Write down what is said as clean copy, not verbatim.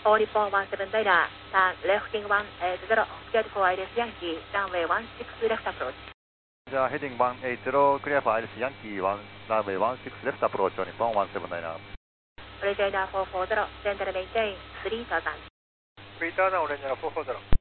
4 Nippon 17 radar, turn lefting 180, cleared for ILS Yankee, runway 16 left approach. じゃあ、ヘディング180、クリアファー ILS ヤンキー1、ランウェイ16レフトアプローチ、日本179。 オレンジャー440、センターメインテイン3000。 3000オレンジャー440。